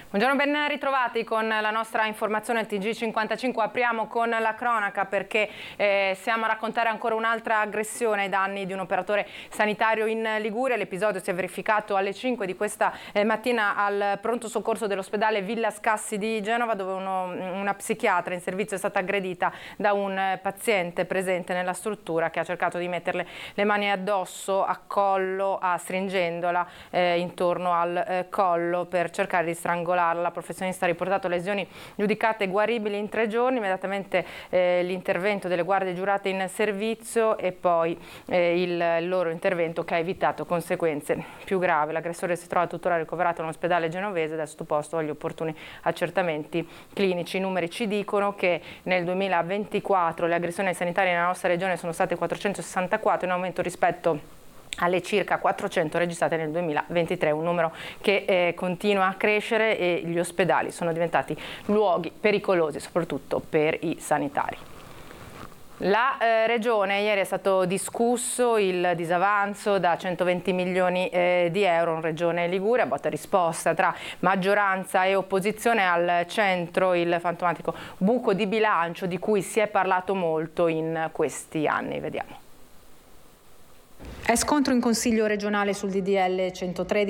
Buongiorno, ben ritrovati con la nostra informazione TG55. Apriamo con la cronaca perché siamo a raccontare ancora un'altra aggressione ai danni di un operatore sanitario in Liguria. L'episodio si è verificato alle 5 di questa mattina al pronto soccorso dell'ospedale Villa Scassi di Genova, dove una psichiatra in servizio è stata aggredita da un paziente presente nella struttura che ha cercato di metterle le mani addosso, a collo, stringendola intorno al collo per cercare di strangolare. La professionista ha riportato lesioni giudicate guaribili in 3 giorni, immediatamente l'intervento delle guardie giurate in servizio e poi il loro intervento che ha evitato conseguenze più gravi. L'aggressore si trova tuttora ricoverato in un ospedale genovese ed è sottoposto agli opportuni accertamenti clinici. I numeri ci dicono che nel 2024 le aggressioni sanitarie nella nostra regione sono state 464, in aumento rispetto alle circa 400 registrate nel 2023, un numero che continua a crescere e gli ospedali sono diventati luoghi pericolosi, soprattutto per i sanitari. La Regione, ieri è stato discusso il disavanzo da 120 milioni di euro in Regione Liguria, botta e risposta tra maggioranza e opposizione, al centro il fantomatico buco di bilancio di cui si è parlato molto in questi anni. Vediamo. È scontro in Consiglio regionale sul DDL 113.